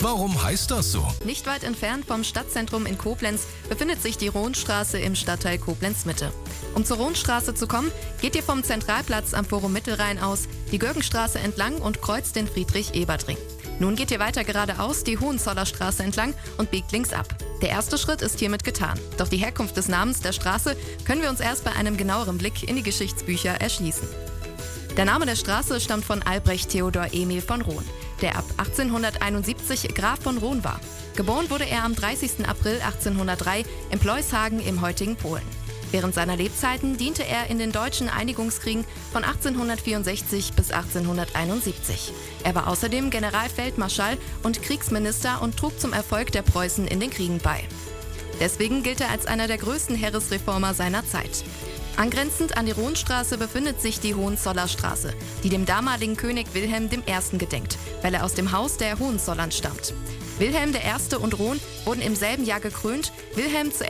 Warum heißt das so? Nicht weit entfernt vom Stadtzentrum in Koblenz befindet sich die Rohnstraße im Stadtteil Koblenz-Mitte. Um zur Rohnstraße zu kommen, geht ihr vom Zentralplatz am Forum Mittelrhein aus die Görgenstraße entlang und kreuzt den Friedrich-Ebert-Ring. Nun geht ihr weiter geradeaus die Hohenzollerstraße entlang und biegt links ab. Der erste Schritt ist hiermit getan. Doch die Herkunft des Namens der Straße können wir uns erst bei einem genaueren Blick in die Geschichtsbücher erschließen. Der Name der Straße stammt von Albrecht Theodor Emil von Rohn, der ab 1871 Graf von Rohn war. Geboren wurde er am 30. April 1803 in Pleushagen im heutigen Polen. Während seiner Lebzeiten diente er in den deutschen Einigungskriegen von 1864 bis 1871. Er war außerdem Generalfeldmarschall und Kriegsminister und trug zum Erfolg der Preußen in den Kriegen bei. Deswegen gilt er als einer der größten Heeresreformer seiner Zeit. Angrenzend an die Rohnstraße befindet sich die Hohenzollerstraße, die dem damaligen König Wilhelm I. gedenkt, weil er aus dem Haus der Hohenzollern stammt. Wilhelm I. und Rohn wurden im selben Jahr gekrönt. Wilhelm